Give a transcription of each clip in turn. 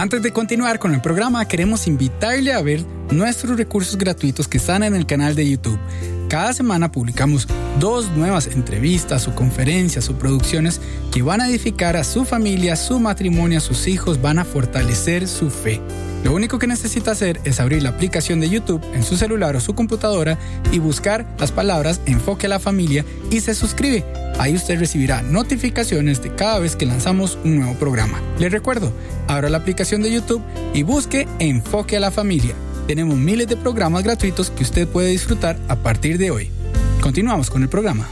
Antes de continuar con el programa, queremos invitarle a ver nuestros recursos gratuitos que están en el canal de YouTube. Cada semana publicamos 2 nuevas entrevistas o conferencias o producciones que van a edificar a su familia, su matrimonio, a sus hijos, van a fortalecer su fe. Lo único que necesita hacer es abrir la aplicación de YouTube en su celular o su computadora y buscar las palabras Enfoque a la Familia y se suscribe. Ahí usted recibirá notificaciones de cada vez que lanzamos un nuevo programa. Les recuerdo, abra la aplicación de YouTube y busque Enfoque a la Familia. Tenemos miles de programas gratuitos que usted puede disfrutar a partir de hoy. Continuamos con el programa.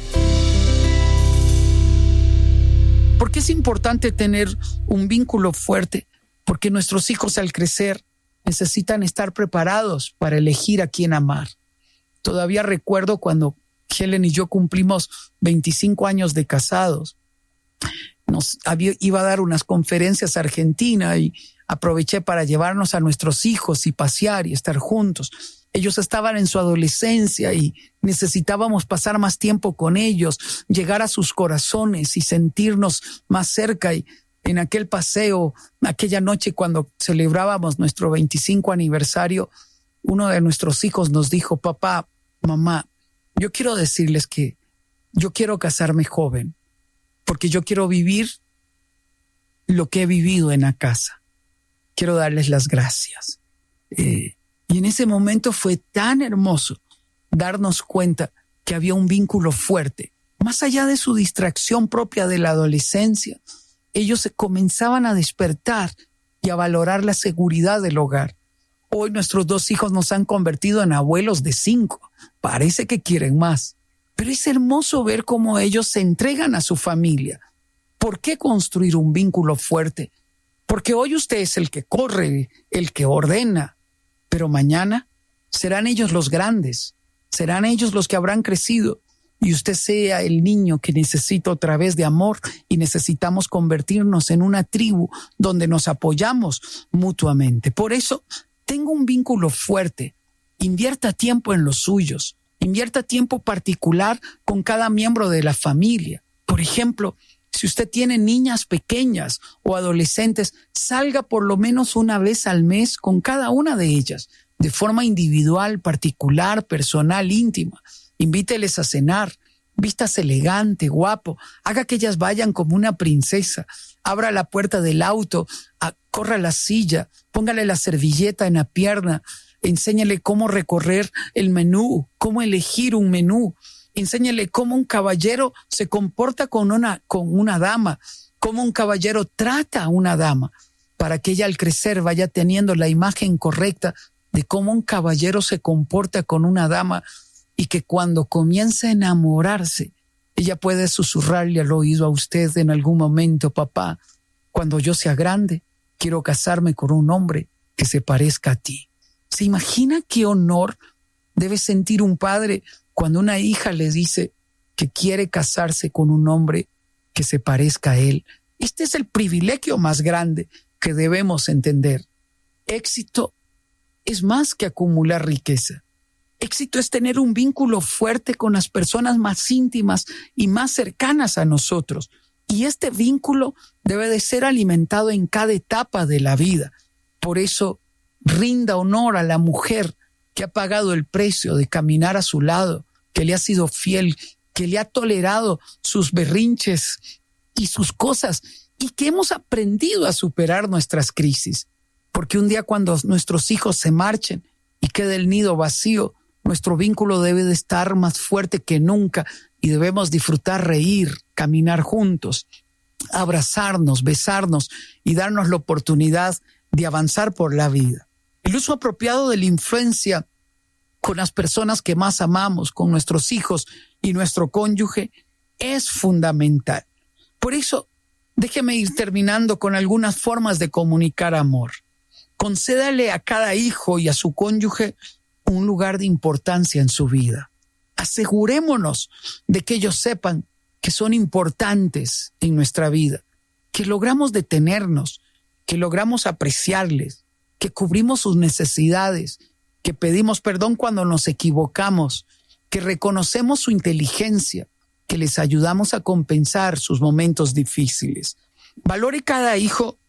¿Por qué es importante tener un vínculo fuerte? Porque nuestros hijos al crecer necesitan estar preparados para elegir a quién amar. Todavía recuerdo cuando Helen y yo cumplimos 25 años de casados. Iba a dar unas conferencias a Argentina y aproveché para llevarnos a nuestros hijos y pasear y estar juntos. Ellos estaban en su adolescencia y necesitábamos pasar más tiempo con ellos, llegar a sus corazones y sentirnos más cerca. Y en aquel paseo, aquella noche cuando celebrábamos nuestro 25 aniversario, uno de nuestros hijos nos dijo: papá, mamá, yo quiero decirles que yo quiero casarme joven, porque yo quiero vivir lo que he vivido en la casa. Quiero darles las gracias. Y en ese momento fue tan hermoso darnos cuenta que había un vínculo fuerte. Más allá de su distracción propia de la adolescencia, ellos se comenzaban a despertar y a valorar la seguridad del hogar. Hoy nuestros 2 hijos nos han convertido en abuelos de 5. Parece que quieren más. Pero es hermoso ver cómo ellos se entregan a su familia. ¿Por qué construir un vínculo fuerte? Porque hoy usted es el que corre, el que ordena, pero mañana serán ellos los grandes, serán ellos los que habrán crecido y usted sea el niño que necesita otra vez de amor y necesitamos convertirnos en una tribu donde nos apoyamos mutuamente. Por eso, tenga un vínculo fuerte, invierta tiempo en los suyos, invierta tiempo particular con cada miembro de la familia. Por ejemplo, si usted tiene niñas pequeñas o adolescentes, salga por lo menos una vez al mes con cada una de ellas, de forma individual, particular, personal, íntima. Invíteles a cenar, vístase elegante, guapo, haga que ellas vayan como una princesa, abra la puerta del auto, corra la silla, póngale la servilleta en la pierna, enséñale cómo recorrer el menú, cómo elegir un menú. Enséñale cómo un caballero se comporta con una dama, cómo un caballero trata a una dama, para que ella al crecer vaya teniendo la imagen correcta de cómo un caballero se comporta con una dama y que cuando comience a enamorarse, ella puede susurrarle al oído a usted en algún momento: papá, cuando yo sea grande, quiero casarme con un hombre que se parezca a ti. ¿Se imagina qué honor debe sentir un padre cuando una hija le dice que quiere casarse con un hombre que se parezca a él? Este es el privilegio más grande que debemos entender. Éxito es más que acumular riqueza. Éxito es tener un vínculo fuerte con las personas más íntimas y más cercanas a nosotros. Y este vínculo debe de ser alimentado en cada etapa de la vida. Por eso, rinda honor a la mujer que ha pagado el precio de caminar a su lado, que le ha sido fiel, que le ha tolerado sus berrinches y sus cosas, y que hemos aprendido a superar nuestras crisis. Porque un día cuando nuestros hijos se marchen y quede el nido vacío, nuestro vínculo debe de estar más fuerte que nunca y debemos disfrutar, reír, caminar juntos, abrazarnos, besarnos y darnos la oportunidad de avanzar por la vida. El uso apropiado de la influencia con las personas que más amamos, con nuestros hijos y nuestro cónyuge, es fundamental. Por eso, déjeme ir terminando con algunas formas de comunicar amor. Concédale a cada hijo y a su cónyuge un lugar de importancia en su vida. Asegurémonos de que ellos sepan que son importantes en nuestra vida, que logramos detenernos, que logramos apreciarles, que cubrimos sus necesidades, que pedimos perdón cuando nos equivocamos, que reconocemos su inteligencia, que les ayudamos a compensar sus momentos difíciles. Valore cada hijo